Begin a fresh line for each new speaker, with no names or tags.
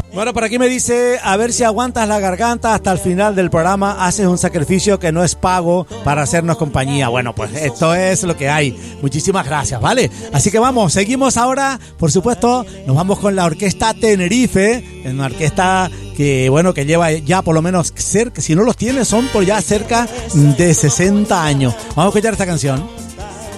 Bueno, por aquí me dice, a ver si aguantas la garganta hasta el final del programa, haces un sacrificio que no es pago para hacernos compañía. Bueno, pues esto es lo que hay. Muchísimas gracias, ¿vale? Así que vamos, seguimos ahora, por supuesto, nos vamos con la Orquesta Tenerife, una orquesta que, bueno, que lleva ya por lo menos cerca, si no los tiene, son por ya cerca de 60 años. Vamos a escuchar esta canción.